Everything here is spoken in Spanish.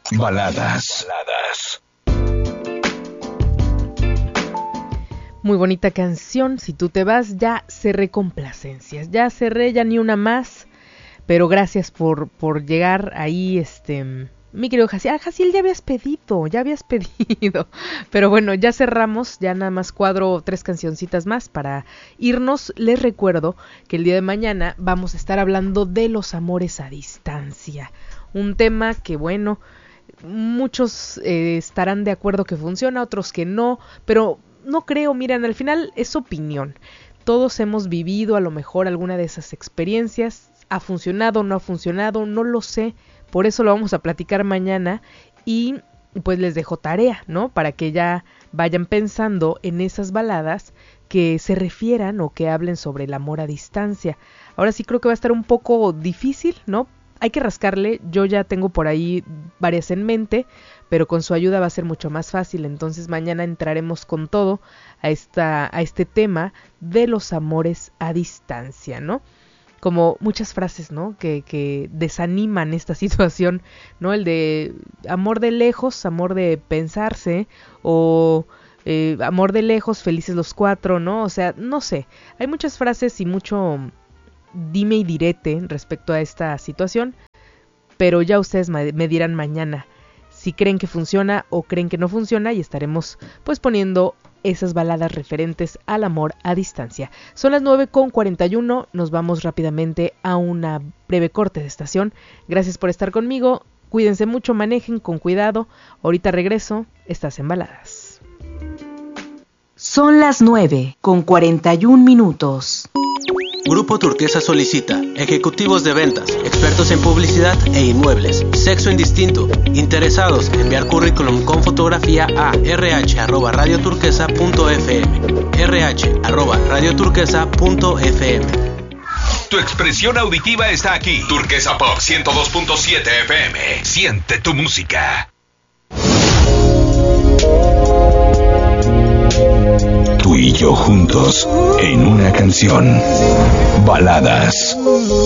Baladas. Muy bonita canción. Si tú te vas, ya cerré complacencias. Ya cerré, ya ni una más. Pero gracias por llegar ahí, mi querido Jaciel. Jaciel, ya habías pedido. Pero bueno, ya cerramos, ya nada más cuadro 3 cancioncitas más para irnos. Les recuerdo que el día de mañana vamos a estar hablando de los amores a distancia. Un tema que, bueno, muchos estarán de acuerdo que funciona, otros que no, pero no creo, miren, al final es opinión. Todos hemos vivido a lo mejor alguna de esas experiencias. ¿Ha funcionado, no ha funcionado? No lo sé. Por eso lo vamos a platicar mañana y pues les dejo tarea, ¿no? Para que ya vayan pensando en esas baladas que se refieran o que hablen sobre el amor a distancia. Ahora sí creo que va a estar un poco difícil, ¿no? Hay que rascarle, yo ya tengo por ahí varias en mente, pero con su ayuda va a ser mucho más fácil. Entonces mañana entraremos con todo a este tema de los amores a distancia, ¿no? Como muchas frases, ¿no? Que desaniman esta situación, ¿no? El de amor de lejos, amor de pensarse, o amor de lejos, felices los 4, ¿no? O sea, no sé, hay muchas frases y mucho dime y direte respecto a esta situación, pero ya ustedes me dirán mañana si creen que funciona o creen que no funciona y estaremos pues poniendo esas baladas referentes al amor a distancia. Son las 9:41, nos vamos rápidamente a una breve corte de estación. Gracias por estar conmigo, cuídense mucho, manejen con cuidado. Ahorita regreso, estás en Baladas. Son las 9:41. Grupo Turquesa solicita ejecutivos de ventas, expertos en publicidad e inmuebles, sexo indistinto, interesados en enviar currículum con fotografía a rh@radioturquesa.fm, rh@radioturquesa.fm. Tu expresión auditiva está aquí. Turquesa Pop 102.7 FM. Siente tu música. Tú y yo juntos en una canción. Baladas.